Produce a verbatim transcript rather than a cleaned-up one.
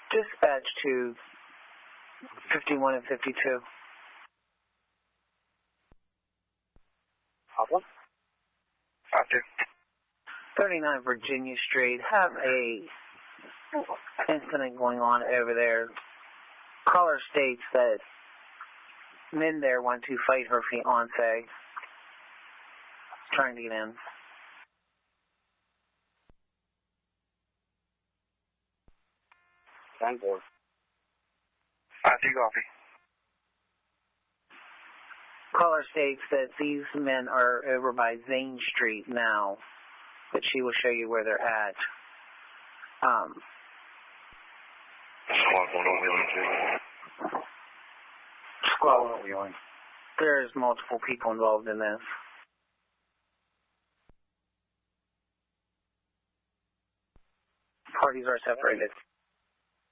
Dispatch to fifty-one and fifty-two. Problem? Doctor. thirty-nine Virginia Street. Have a incident going on over there. Caller states that men there want to fight her fiance. Trying to get in. Ten board. I do copy. Caller states that these men are over by Zane Street now, but she will show you where they're at. Um, Squad one on Wheeling. Squad one on Wheeling. There's multiple people involved in this. Parties are separated.